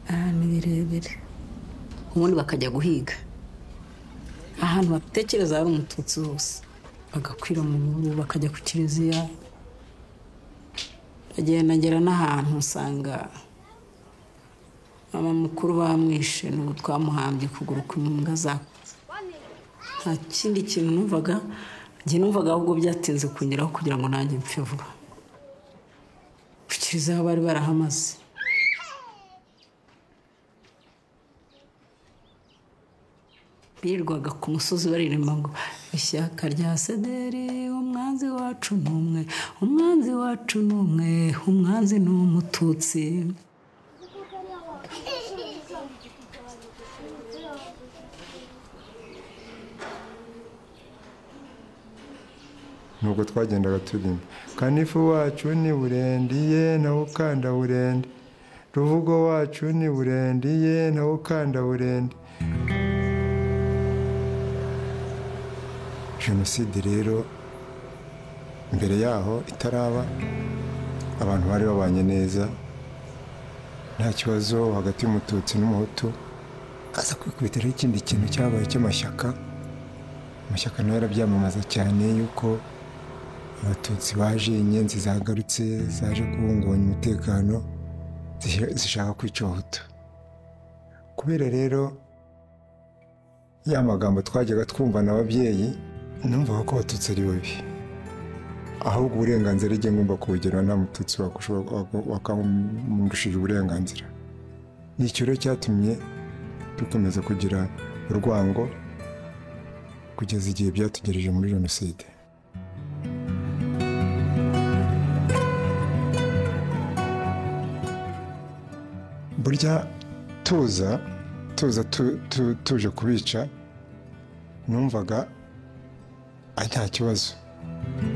ni birebire ubundi bakajya guhiga ahantu batekereza hari umututsi hose bagakwira mu bihuru bakajya ku kiliziya bagera n'ahantu usanga mama mukuru bamwishe n'ubu twamuhambye kuguru kw'imbwa zako nta kindi kintu numvaga ahubwo byatinze kongeraho kugira ngo nanjye mpfe vuba ku kiliziya bari barahamaze birirwaga ku musozi baririmba ngo ishyaka rya sederi umwanzi wacu n'umwe umwanzi wacu n'umwe umwanzi ni umututsi nubwo twagendaga turimba kanifu wacu ni burendiye nawe ukanda burende ruvugo wacu ni burendiye nawe ukanda burende. Jenoside rero mbere yaho itaraba abantu bari babanye neza nta kibazo hagati y'umututsi n'umuhutu aza kwikubitiraho ikindi kintu cyabaye cy'amashyaka nayo arabyamamaza cyane yuko abatutsi baje inyenzi zagarutse zaje kubungabanya umutekano zishaka kwica abahutu kubera rero ya magambo twajyaga twumva n'ababyeyi numva ko abatutsi ari babi ahubwo uburenganzira igihe ngomba kubugira nta mututsi wakamundishije uburenganzira ni icyo rero cyatumye dukomeza kugira urwango kugeza igihe byatugereje muri jenoside. burya tuje kubica numvaga nta kibazo